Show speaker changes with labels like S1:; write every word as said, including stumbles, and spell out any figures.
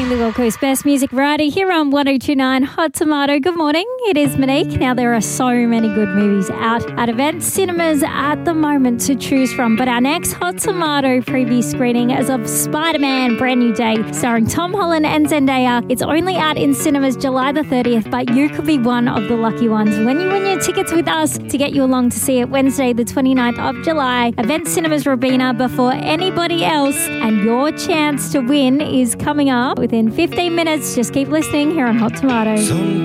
S1: morning, the Gold Coast Best Music Variety here on one oh two point nine Hot Tomato. Good morning, it is Monique. Now, there are so many good movies out at event cinemas at the moment to choose from, but our next Hot Tomato preview screening is of Spider-Man Brand New Day, starring Tom Holland and Zendaya. It's only out in cinemas July the thirtieth, but you could be one of the lucky ones when you win your tickets with us to get you along to see it Wednesday the twenty-ninth of July. Event Cinemas Robina before anybody else, and your chance to win is coming up within fifteen minutes. Just keep listening here on Hot Tomato.
S2: Sometimes